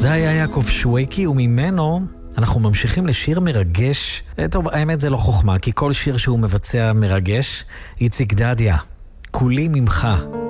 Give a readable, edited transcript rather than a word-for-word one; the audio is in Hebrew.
זה היה יעקב שווקי, וממנו אנחנו ממשיכים לשיר מרגש. טוב, האמת זה לא חוכמה, כי כל שיר שהוא מבצע מרגש. איציק דדיה, כולי ממך.